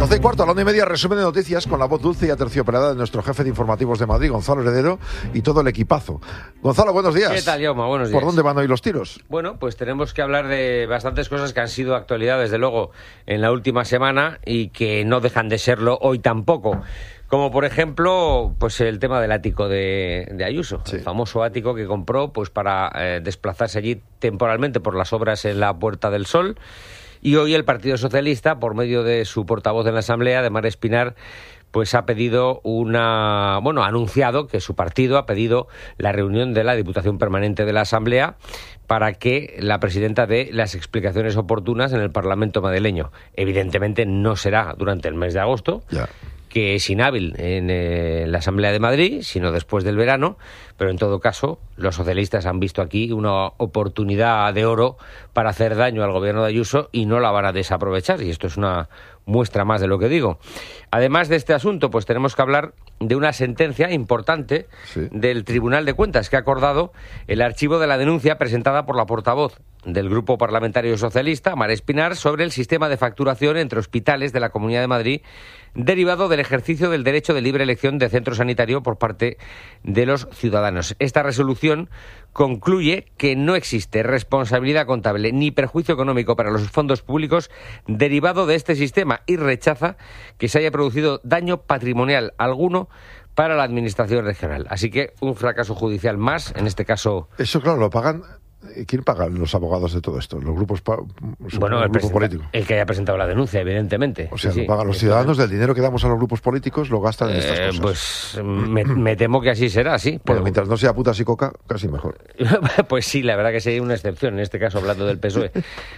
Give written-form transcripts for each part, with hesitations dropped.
12:15, a la 1:30, resumen de noticias con la voz dulce y aterciopelada de nuestro jefe de informativos de Madrid, Gonzalo Heredero, y todo el equipazo. Gonzalo, buenos días. ¿Qué tal, Jaume? Buenos días. ¿Por dónde van hoy los tiros? Bueno, pues tenemos que hablar de bastantes cosas que han sido actualidad, desde luego, en la última semana y que no dejan de serlo hoy tampoco. Como, por ejemplo, pues el tema del ático de Ayuso, sí. El famoso ático que compró pues para desplazarse allí temporalmente por las obras en la Puerta del Sol. Y hoy el Partido Socialista, por medio de su portavoz en la Asamblea, de Mar Espinar, pues ha pedido ha anunciado que su partido ha pedido la reunión de la Diputación Permanente de la Asamblea para que la presidenta dé las explicaciones oportunas en el Parlamento madrileño. Evidentemente no será durante el mes de agosto, que es inhábil en la Asamblea de Madrid, sino después del verano, pero en todo caso los socialistas han visto aquí una oportunidad de oro para hacer daño al gobierno de Ayuso y no la van a desaprovechar, y esto es una muestra más de lo que digo. Además de este asunto, pues tenemos que hablar de una sentencia importante del Tribunal de Cuentas, que ha acordado el archivo de la denuncia presentada por la portavoz del Grupo Parlamentario Socialista, Mar Espinar, sobre el sistema de facturación entre hospitales de la Comunidad de Madrid, derivado del ejercicio del derecho de libre elección de centro sanitario por parte de los ciudadanos. Esta resolución concluye que no existe responsabilidad contable ni perjuicio económico para los fondos públicos derivado de este sistema y rechaza que se haya producido daño patrimonial alguno para la Administración regional. Así que un fracaso judicial más, en este caso... Eso, claro, lo pagan... ¿Quién paga los abogados de todo esto? ¿Los grupos políticos? El que haya presentado la denuncia, evidentemente. O sea, lo pagan los ciudadanos, del dinero que damos a los grupos políticos, lo gastan en estas cosas. Pues me temo que así será, sí. Pero mientras no sea putas y coca, casi mejor. Pues sí, la verdad que sería una excepción, en este caso hablando del PSOE.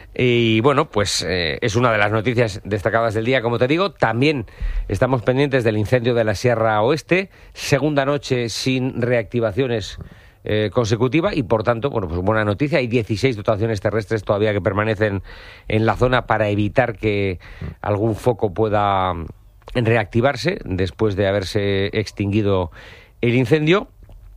Y bueno, pues es una de las noticias destacadas del día, como te digo. También estamos pendientes del incendio de la Sierra Oeste, segunda noche sin reactivaciones consecutiva y, por tanto, pues buena noticia. Hay 16 dotaciones terrestres todavía que permanecen en la zona para evitar que algún foco pueda reactivarse después de haberse extinguido el incendio.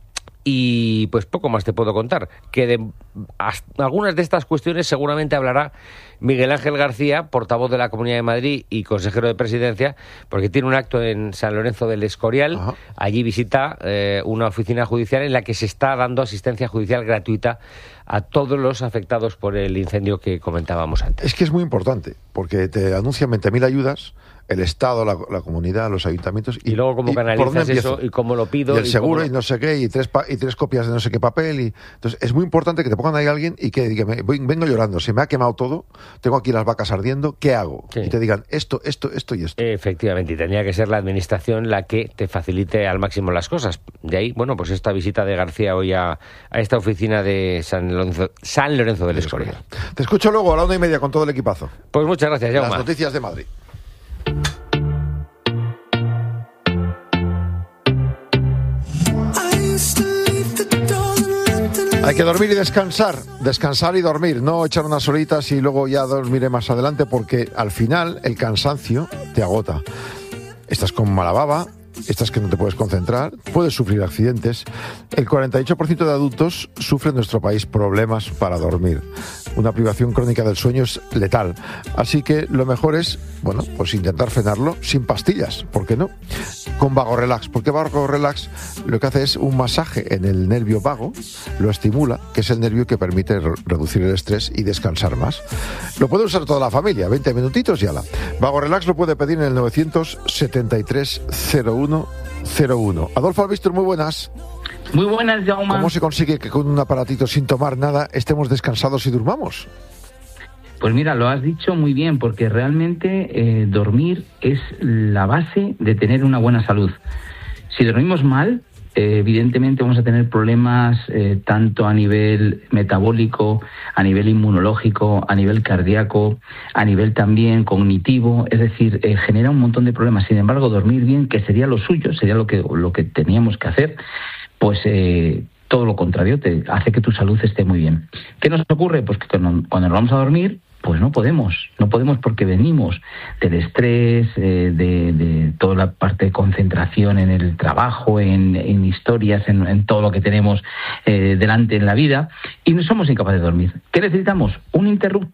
Y pues poco más te puedo contar, que de algunas de estas cuestiones seguramente hablará Miguel Ángel García, portavoz de la Comunidad de Madrid y consejero de Presidencia, porque tiene un acto en San Lorenzo del Escorial. Ajá. Allí visita una oficina judicial en la que se está dando asistencia judicial gratuita a todos los afectados por el incendio que comentábamos antes. Es que es muy importante, porque te anuncian 20.000 ayudas, el Estado, la comunidad, los ayuntamientos... Y luego cómo canalizas eso y cómo lo pido... Y el seguro y no sé qué, y tres copias de no sé qué papel. Entonces es muy importante que te pongan ahí a alguien y que diga, vengo llorando, se me ha quemado todo, tengo aquí las vacas ardiendo, ¿qué hago? Sí. Y te digan esto y esto. Efectivamente, y tendría que ser la Administración la que te facilite al máximo las cosas. De ahí, bueno, pues esta visita de García hoy a esta oficina de San Lorenzo del Escorial. Te escucho luego a la 1:30 con todo el equipazo. Pues muchas gracias, Jaume. Las noticias de Madrid. Hay que dormir y descansar y dormir, no echar unas horitas y luego ya dormiré más adelante, porque al final el cansancio te agota. Estás con mala baba, estás que no te puedes concentrar, puedes sufrir accidentes. El 48% de adultos sufre en nuestro país problemas para dormir. Una privación crónica del sueño es letal. Así que lo mejor es, pues intentar frenarlo sin pastillas, ¿por qué no? Con Vago Relax, porque Vago Relax lo que hace es un masaje en el nervio vago, lo estimula, que es el nervio que permite reducir el estrés y descansar más. Lo puede usar toda la familia, 20 minutitos y ala. Vago Relax lo puede pedir en el 973 0101. Adolfo Albistur, muy buenas. Muy buenas, Jaume. ¿Cómo se consigue que con un aparatito sin tomar nada estemos descansados y durmamos? Pues mira, lo has dicho muy bien, porque realmente dormir es la base de tener una buena salud. Si dormimos mal, evidentemente vamos a tener problemas tanto a nivel metabólico, a nivel inmunológico, a nivel cardíaco, a nivel también cognitivo, es decir, genera un montón de problemas. Sin embargo, dormir bien, que sería lo suyo, sería lo que teníamos que hacer, pues todo lo contrario, te hace que tu salud esté muy bien. ¿Qué nos ocurre? Pues que cuando nos vamos a dormir, pues no podemos porque venimos del estrés, de toda la parte de concentración en el trabajo, en historias, en todo lo que tenemos delante en la vida, y no somos incapaces de dormir. ¿Qué necesitamos? Un interruptor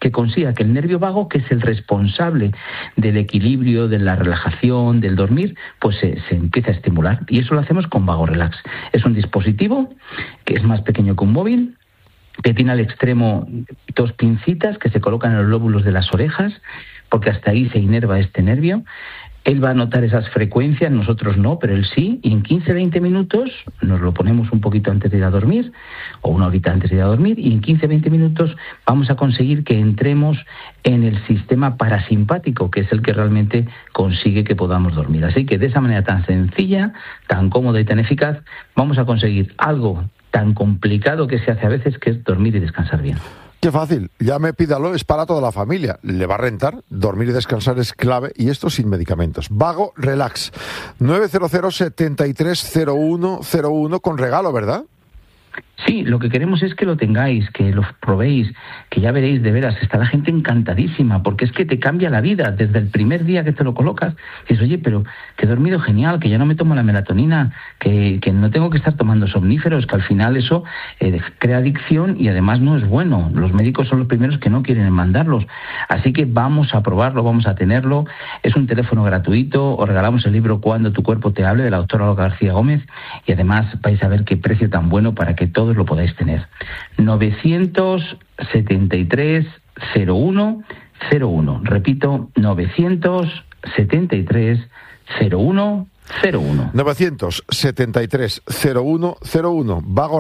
que consiga que el nervio vago, que es el responsable del equilibrio, de la relajación, del dormir, pues se empiece a estimular. Y eso lo hacemos con Vago Relax. Es un dispositivo que es más pequeño que un móvil, que tiene al extremo 2 pincitas que se colocan en los lóbulos de las orejas, porque hasta ahí se inerva este nervio. Él va a notar esas frecuencias, nosotros no, pero él sí, y en 15-20 minutos nos lo ponemos un poquito antes de ir a dormir, o una horita antes de ir a dormir, y en 15-20 minutos vamos a conseguir que entremos en el sistema parasimpático, que es el que realmente consigue que podamos dormir. Así que de esa manera tan sencilla, tan cómoda y tan eficaz, vamos a conseguir algo tan complicado que se hace a veces, que es dormir y descansar bien. Qué fácil, llame, pídalo, es para toda la familia. Le va a rentar, dormir y descansar es clave, y esto sin medicamentos. Vago Relax, 900-730101 con regalo, ¿verdad? Sí, lo que queremos es que lo tengáis, que lo probéis, que ya veréis, de veras, está la gente encantadísima, porque es que te cambia la vida desde el primer día que te lo colocas. Dices, oye, pero que he dormido genial, que ya no me tomo la melatonina, que no tengo que estar tomando somníferos, que al final eso crea adicción y además no es bueno. Los médicos son los primeros que no quieren mandarlos. Así que vamos a probarlo, vamos a tenerlo. Es un teléfono gratuito, os regalamos el libro Cuando tu cuerpo te hable, de la doctora Olga García Gómez, y además vais a ver qué precio tan bueno para que todos lo podáis tener. 973-0101. Repito, 973-0101. 973-0101. Vago